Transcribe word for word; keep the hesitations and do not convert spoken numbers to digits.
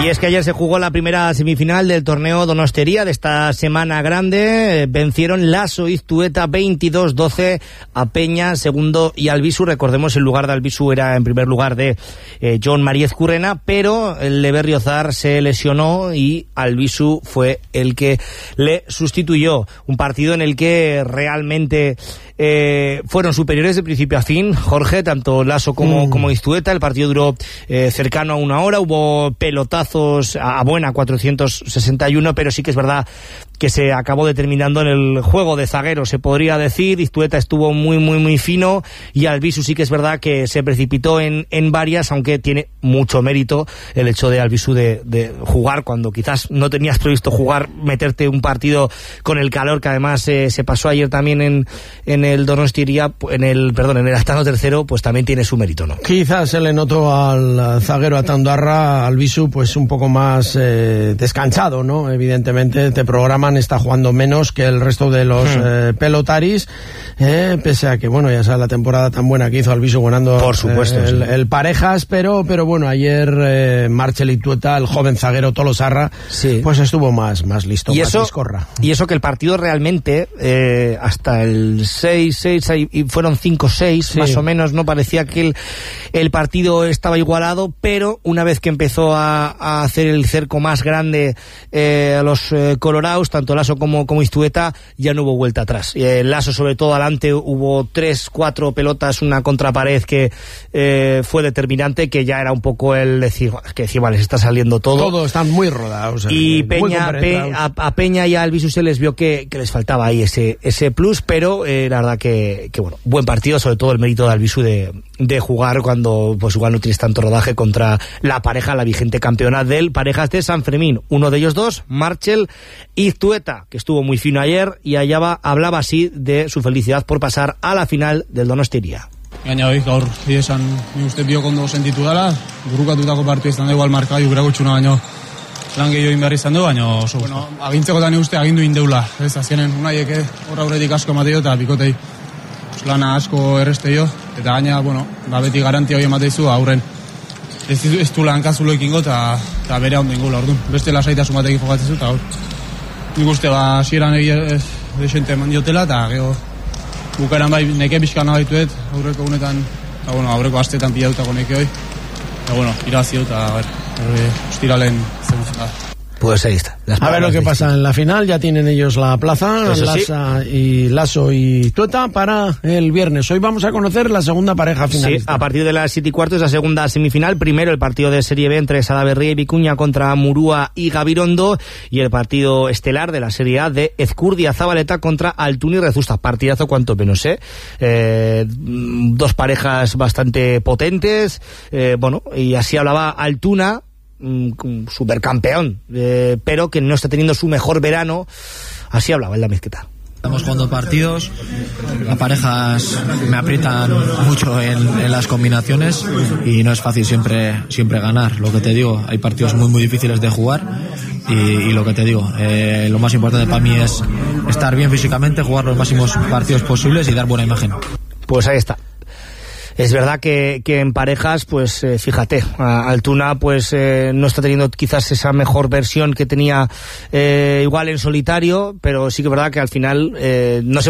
Y es que ayer se jugó la primera semifinal del torneo Donostiría de esta semana grande. Eh, vencieron Laso Iztueta veintidós doce a Peña, segundo, y Albisu. Recordemos, el lugar de Albisu era en primer lugar de eh, John María Ezcurrena, pero el de Berriozar se lesionó y Albisu fue el que le sustituyó. Un partido en el que realmente eh, fueron superiores de principio a fin, Jorge, tanto Laso como, mm. como Iztueta. El partido duró eh, cercano a una hora, hubo pelotazos a buena cuatrocientos sesenta y uno, pero sí que es verdad que se acabó determinando en el juego de zaguero, se podría decir. Iztueta estuvo muy muy muy fino y Albisu sí que es verdad que se precipitó en, en varias, aunque tiene mucho mérito el hecho de Albisu de, de jugar cuando quizás no tenías previsto jugar, meterte un partido con el calor que además eh, se pasó ayer también en, en el Donostiría, en el, perdón, en el Astano tercero, pues también tiene su mérito, ¿no? Quizás se le notó al zaguero Atandarra, Albisu, pues un poco más eh, descansado, ¿no? Evidentemente te programan, está jugando menos que el resto de los hmm. eh, pelotaris, eh, pese a que, bueno, ya sabes la temporada tan buena que hizo Albisu ganando por supuesto, eh, el, sí. el parejas, pero pero bueno, ayer eh, Marchel Iztueta, el joven zaguero Tolosarra, sí. pues estuvo más, más listo, y más eso, discorra. Y eso que el partido realmente, eh, hasta el seis seis, y fueron cinco seis, sí. más o menos, no parecía que el, el partido estaba igualado, pero una vez que empezó a, a hacer el cerco más grande eh, a los eh, colorados, tanto Laso como, como Iztueta, ya no hubo vuelta atrás. Eh, Laso, sobre todo adelante, hubo tres, cuatro pelotas, una contrapared que eh, fue determinante, que ya era un poco el decir, que encima les está saliendo todo. Todos están muy rodados. Y Peña, Pe, a, a Peña y a Albisu se les vio que, que les faltaba ahí ese, ese plus, pero eh, la verdad que, que bueno, buen partido, sobre todo el mérito de Albisu de, de jugar cuando pues igual no tienes tanto rodaje contra la pareja, la vigente campeona del Parejas de San Fermín. Uno de ellos dos, Marchel Iztueta, que estuvo muy fino ayer y allá va, hablaba así de su felicidad por pasar a la final del Donostiría. Gaina hori, gaur, esan, ni uste biok ondo sentitu dela, burukatutako partia izan da igual marka, jugurako txuna baino lan gehiago egin behar izan du, baina oso bueno, agintzekotan ni uste agindu indeula, ez, azkenen unaiek hor aurretik asko emateo eta bikotei lana asko erresteio, eta gaina, bueno, ba, beti garantia hori emateizu aurren ez, ez du lan kazulo ekingo eta bere ondo ingula, orduan, beste lasaitasun batekin jokatzen zu, eta hor nik uste, ba, sieran egia desente eman diotela, eta geho bukaeran bai neke pixkana baituet, aurreko gunetan, eta bueno, aurreko astetan pilautako neke hoi, eta bueno, irazio eta, a ver, ostiralen zen da. Pues ahí está. A ver lo que pasa en la final, ya tienen ellos la plaza, Lasa sí. y Laso y Iztueta para el viernes. Hoy vamos a conocer la segunda pareja final. Sí, a partir de las siete y cuarto es la segunda semifinal. Primero el partido de Serie B entre Salaberría y Vicuña contra Murúa y Gabirondo, y el partido estelar de la Serie A de Ezcurdia Zabaleta contra Altuna y Rezusta. Partidazo cuanto menos, ¿eh? eh dos parejas bastante potentes, eh, bueno, y así hablaba Altuna, supercampeón, eh, pero que no está teniendo su mejor verano. Así hablaba en la mezquita. Estamos jugando partidos, las parejas me aprietan mucho en, en las combinaciones y no es fácil siempre siempre ganar. Lo que te digo, hay partidos muy muy difíciles de jugar y, y lo que te digo, eh, lo más importante para mí es estar bien físicamente, jugar los máximos partidos posibles y dar buena imagen. Pues ahí está. Es verdad que, que en parejas, pues eh, fíjate, Altuna pues eh, no está teniendo quizás esa mejor versión que tenía eh, igual en solitario, pero sí que es verdad que al final eh, no se